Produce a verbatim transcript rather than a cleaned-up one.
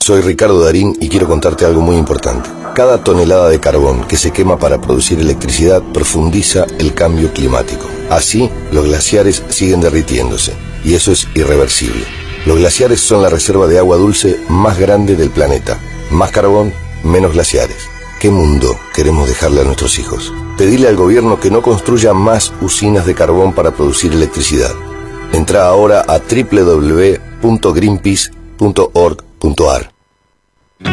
Soy Ricardo Darín y quiero contarte algo muy importante. Cada tonelada de carbón que se quema para producir electricidad profundiza el cambio climático. Así, los glaciares siguen derritiéndose, y eso es irreversible. Los glaciares son la reserva de agua dulce más grande del planeta. Más carbón, menos glaciares. ¿Qué mundo queremos dejarle a nuestros hijos? Pedile al gobierno que no construya más usinas de carbón para producir electricidad. Entra ahora a doble u doble u doble u punto greenpeace punto org punto a r.